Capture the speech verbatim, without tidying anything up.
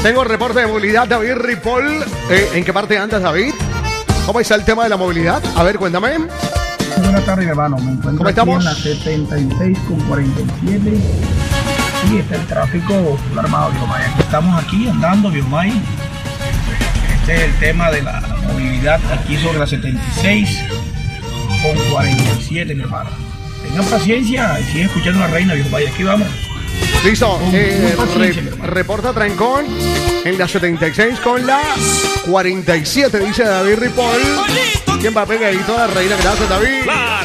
Tengo el reporte de movilidad, David Ripoll. Eh, ¿En qué parte andas, David? ¿Cómo está el tema de la movilidad? A ver, cuéntame. Buenas tardes, hermano. Me encuentro ¿Cómo estamos? aquí en la setenta y seis con cuarenta y siete. Y está el tráfico full armado, Biomay. Estamos aquí andando, Biomay. Este es el tema de la movilidad aquí sobre la setenta y seis con cuarenta y siete, mi hermano. Tengan paciencia y sigan escuchando a la reina, Biomay. Aquí vamos. Listo. Con Eh, mucha paciencia, mi re- hermano. reporta trancón en la setenta y seis con la cuarenta y siete, dice David Ripoll. ¿Quién va pegadito a la reina? Gracias, David.